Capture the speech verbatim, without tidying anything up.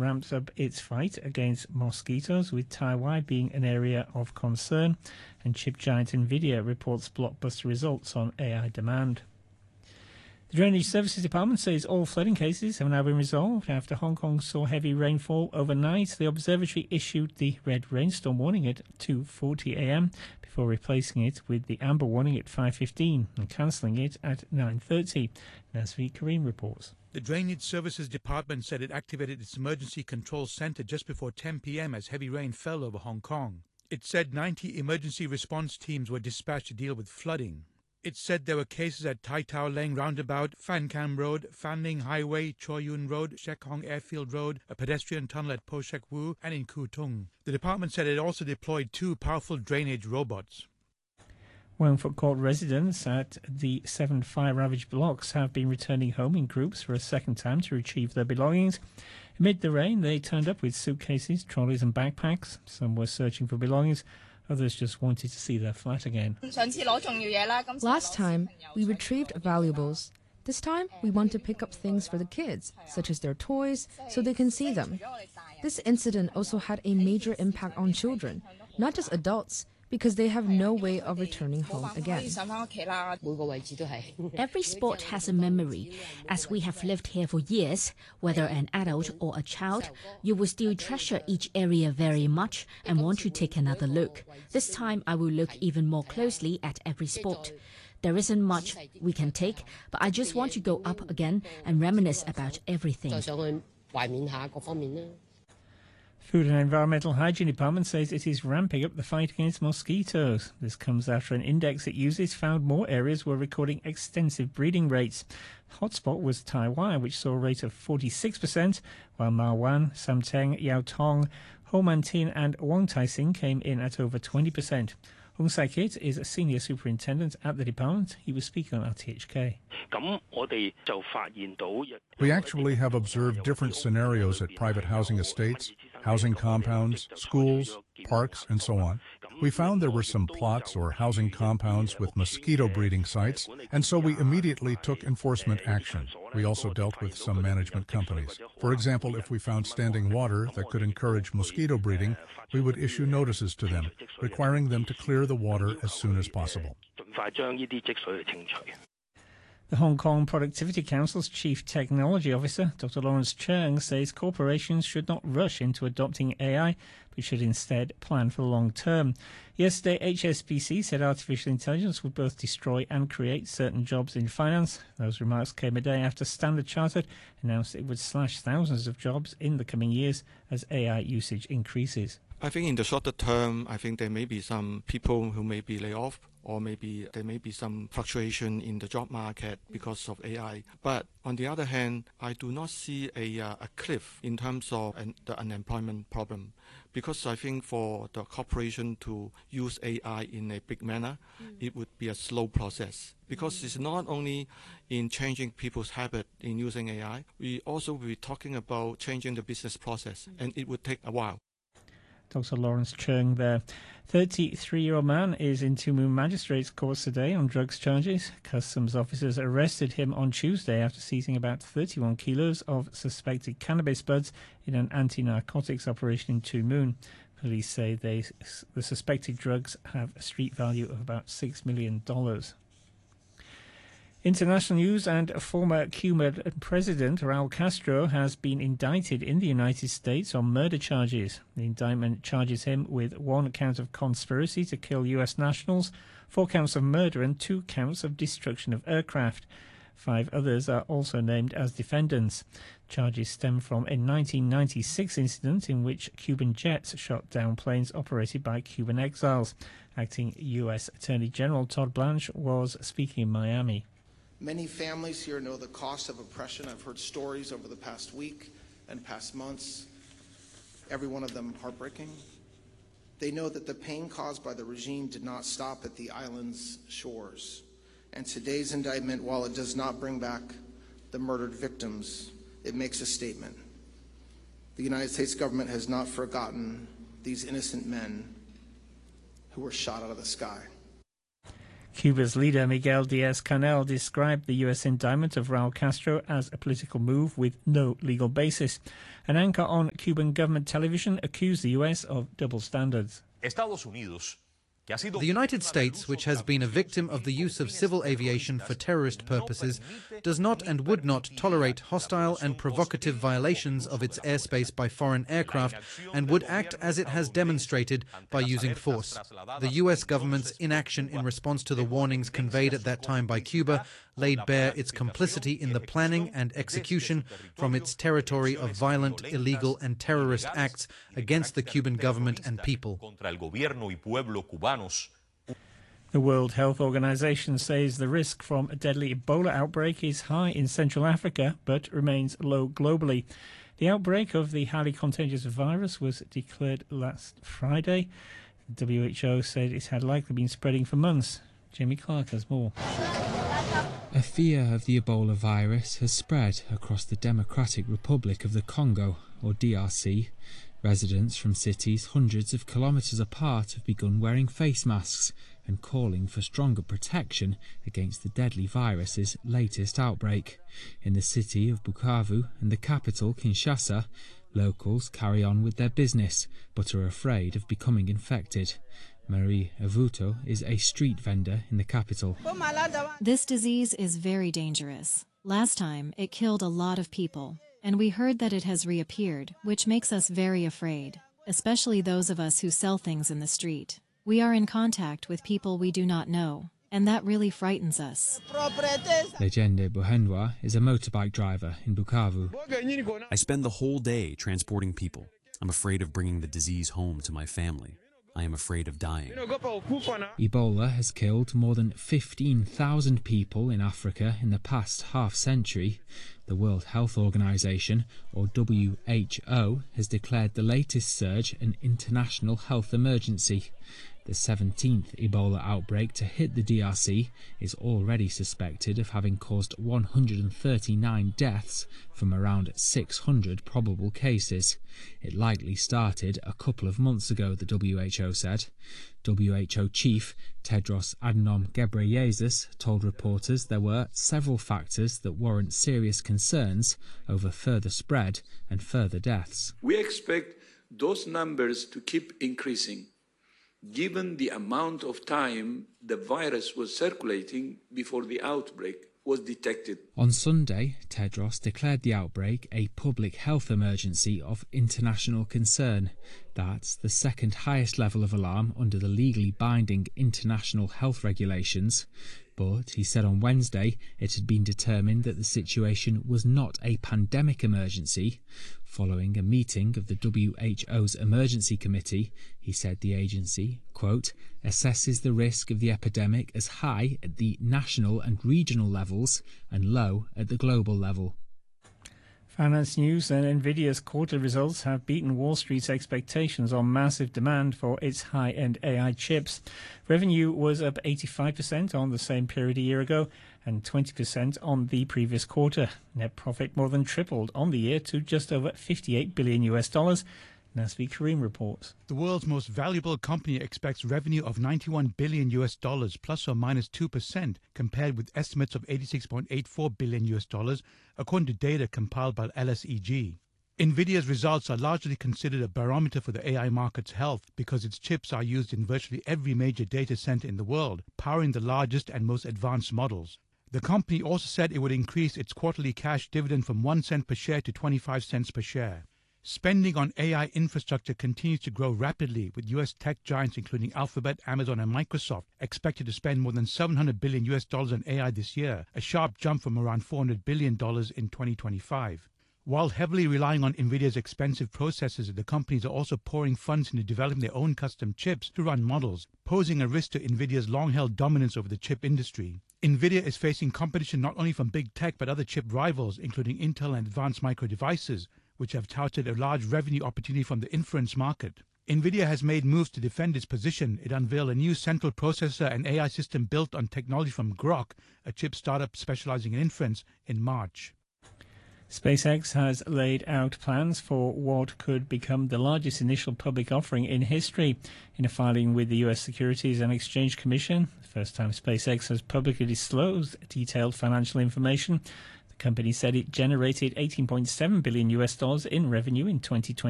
ramps up its fight against mosquitoes, with Taiwan being an area of concern, and chip giant Nvidia reports blockbuster results on A I demand. The Drainage Services Department says all flooding cases have now been resolved after Hong Kong saw heavy rainfall overnight. The observatory issued the red rainstorm warning at two forty a m before replacing it with the amber warning at five fifteen and cancelling it at nine thirty. Nasvi Kareem reports. The Drainage Services Department said it activated its emergency control centre just before ten p m as heavy rain fell over Hong Kong. It said ninety emergency response teams were dispatched to deal with flooding. It said there were cases at Tai Tao Leng Roundabout, Fan Cam Road, Fan Ling Highway, Choi Yun Road, Shek Hong Airfield Road, a pedestrian tunnel at Po Shek Wu, and in Kwu Tung. The department said it also deployed two powerful drainage robots. Wellingford Court residents at the seven fire-ravaged blocks have been returning home in groups for a second time to retrieve their belongings. Amid the rain, they turned up with suitcases, trolleys and backpacks. Some were searching for belongings. Others just wanted to see their flat again. Last time, we retrieved valuables. This time, we want to pick up things for the kids, such as their toys, so they can see them. This incident also had a major impact on children, not just adults, because they have no way of returning home again. Every spot has a memory. As we have lived here for years, whether an adult or a child, you will still treasure each area very much and want to take another look. This time I will look even more closely at every spot. There isn't much we can take, but I just want to go up again and reminisce about everything. Food and Environmental Hygiene Department says it is ramping up the fight against mosquitoes. This comes after an index it uses found more areas were recording extensive breeding rates. Hotspot was Taiwan, which saw a rate of forty-six percent, while Ma Wan, Samteng, Yau Tong, Ho Man Tin and Wong Tai Sin came in at over twenty percent. Hung Sai Kit is a senior superintendent at the department. He was speaking on R T H K. We actually have observed different scenarios at private housing estates, housing compounds, schools, parks, and so on. We found there were some plots or housing compounds with mosquito breeding sites, and so we immediately took enforcement action. We also dealt with some management companies. For example, if we found standing water that could encourage mosquito breeding, we would issue notices to them, requiring them to clear the water as soon as possible. The Hong Kong Productivity Council's Chief Technology Officer, Doctor Lawrence Cheung, says corporations should not rush into adopting A I, but should instead plan for the long term. Yesterday, H S B C said artificial intelligence would both destroy and create certain jobs in finance. Those remarks came a day after Standard Chartered announced it would slash thousands of jobs in the coming years as A I usage increases. I think in the shorter term, I think there may be some people who may be laid off, or maybe there may be some fluctuation in the job market because of A I. But on the other hand, I do not see a, uh, a cliff in terms of an, the unemployment problem, because I think for the corporation to use A I in a big manner, mm. it would be a slow process. Because mm. it's not only in changing people's habit in using A I, we also will be talking about changing the business process, mm. and it would take a while. Doctor Lawrence Cheung there. thirty-three-year-old man is in Two Moon Magistrates Court today on drugs charges. Customs officers arrested him on Tuesday after seizing about thirty-one kilos of suspected cannabis buds in an anti-narcotics operation in Two Moon. Police say they, the suspected drugs have a street value of about six million dollars. International news, and former Cuban President Raul Castro has been indicted in the United States on murder charges. The indictment charges him with one count of conspiracy to kill U S nationals, four counts of murder and two counts of destruction of aircraft. Five others are also named as defendants. Charges stem from a nineteen ninety-six incident in which Cuban jets shot down planes operated by Cuban exiles. Acting U S Attorney General Todd Blanche was speaking in Miami. Many families here know the cost of oppression. I've heard stories over the past week and past months, every one of them heartbreaking. They know that the pain caused by the regime did not stop at the island's shores. And today's indictment, while it does not bring back the murdered victims, it makes a statement. The United States government has not forgotten these innocent men who were shot out of the sky. Cuba's leader Miguel Diaz-Canel described the U S indictment of Raul Castro as a political move with no legal basis. An anchor on Cuban government television accused the U S of double standards. Estados Unidos The United States, which has been a victim of the use of civil aviation for terrorist purposes, does not and would not tolerate hostile and provocative violations of its airspace by foreign aircraft and would act as it has demonstrated by using force. The U S government's inaction in response to the warnings conveyed at that time by Cuba laid bare its complicity in the planning and execution from its territory of violent, illegal and terrorist acts against the Cuban government and people. The World Health Organization says the risk from a deadly Ebola outbreak is high in Central Africa but remains low globally. The outbreak of the highly contagious virus was declared last Friday. The W H O said it had likely been spreading for months. Jamie Clark has more. A fear of the Ebola virus has spread across the Democratic Republic of the Congo, or D R C. Residents from cities hundreds of kilometres apart have begun wearing face masks and calling for stronger protection against the deadly virus's latest outbreak. In the city of Bukavu and the capital, Kinshasa, locals carry on with their business but are afraid of becoming infected. Marie Avuto is a street vendor in the capital. This disease is very dangerous. Last time, it killed a lot of people, and we heard that it has reappeared, which makes us very afraid, especially those of us who sell things in the street. We are in contact with people we do not know, and that really frightens us. Legende Buhendwa is a motorbike driver in Bukavu. I spend the whole day transporting people. I'm afraid of bringing the disease home to my family. I am afraid of dying. Ebola has killed more than fifteen thousand people in Africa in the past half century. The World Health Organization, or W H O, has declared the latest surge an international health emergency. The seventeenth Ebola outbreak to hit the D R C is already suspected of having caused one hundred thirty-nine deaths from around six hundred probable cases. It likely started a couple of months ago, the W H O said. W H O chief Tedros Adhanom Ghebreyesus told reporters there were several factors that warrant serious concerns over further spread and further deaths. We expect those numbers to keep increasing, given the amount of time the virus was circulating before the outbreak was detected. On Sunday, Tedros declared the outbreak a public health emergency of international concern. That's the second highest level of alarm under the legally binding international health regulations. But he said on Wednesday it had been determined that the situation was not a pandemic emergency. Following a meeting of the W H O's Emergency Committee, he said the agency, quote, assesses the risk of the epidemic as high at the national and regional levels and low at the global level. Finance news and Nvidia's quarterly results have beaten Wall Street's expectations on massive demand for its high-end A I chips. Revenue was up eighty-five percent on the same period a year ago and twenty percent on the previous quarter. Net profit more than tripled on the year to just over fifty-eight billion U S dollars. Nasvi Karim reports. The world's most valuable company expects revenue of ninety-one billion U S dollars, plus or minus two percent, compared with estimates of eighty-six point eight four billion U S dollars, according to data compiled by L S E G. Nvidia's results are largely considered a barometer for the A I market's health because its chips are used in virtually every major data center in the world, powering the largest and most advanced models. The company also said it would increase its quarterly cash dividend from one cent per share to twenty-five cents per share. Spending on A I infrastructure continues to grow rapidly, with U S tech giants including Alphabet, Amazon and Microsoft expected to spend more than seven hundred billion U S dollars on A I this year, a sharp jump from around four hundred billion dollars in twenty twenty-five. While heavily relying on Nvidia's expensive processors, the companies are also pouring funds into developing their own custom chips to run models, posing a risk to Nvidia's long-held dominance over the chip industry. Nvidia is facing competition not only from big tech but other chip rivals, including Intel and Advanced Micro Devices, which have touted a large revenue opportunity from the inference market. Nvidia has made moves to defend its position. It unveiled a new central processor and A I system built on technology from Groq, a chip startup specializing in inference, in March. SpaceX has laid out plans for what could become the largest initial public offering in history. In a filing with the U S Securities and Exchange Commission, the first time SpaceX has publicly disclosed detailed financial information, the company said it generated eighteen point seven billion U S dollars in revenue in twenty twenty.